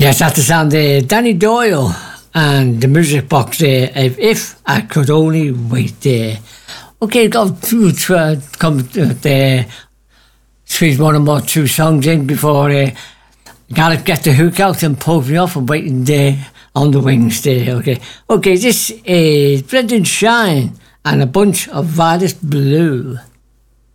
Yes, that's the sound there. Danny Doyle and the music box there of If I Could Only Wait There. Okay, got to come there. Squeeze one or more two songs in before gotta get the hook out and pull me off and waiting there on the wings there. Okay, this is Brendan Shine and a bunch of Violet Blue.